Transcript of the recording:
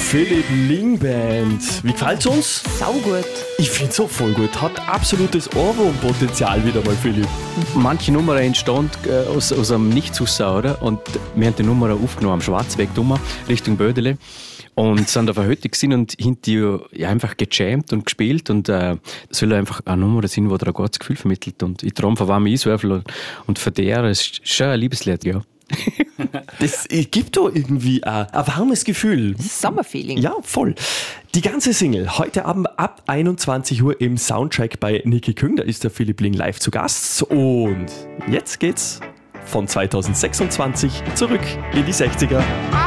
Philipp Ling Band. Wie gefällt's uns? Saugut. Ich find's so voll gut. Hat absolutes Ohrwurmpotenzial wieder mal, Philipp. Manche Nummer entstand aus einem Nichts raus, oder? Und wir haben die Nummer aufgenommen am Schwarzweg Richtung Bödele. Und sind auf einer Hütte gewesen und hinter ja, einfach gejammt und gespielt. Und soll einfach eine Nummer sein, die dir ein gutes Gefühl vermittelt. Und ich träume von warmen Eiswürfeln. Und von der ist schon ein Liebeslied, ja. Das gibt doch irgendwie ein warmes Gefühl. Sommerfeeling. Ja, voll. Die ganze Single heute Abend ab 21 Uhr im Soundtrack bei Niki Küng. Da ist der Philipp Ling live zu Gast. Und jetzt geht's von 2026 zurück in die 60er.